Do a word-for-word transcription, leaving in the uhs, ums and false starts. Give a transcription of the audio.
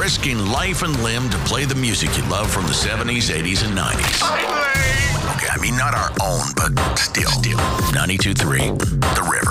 risking life and limb to play the music you love from the seventies, eighties, and nineties. Okay, I mean, not our own, but still. Still. ninety-two point three, The River.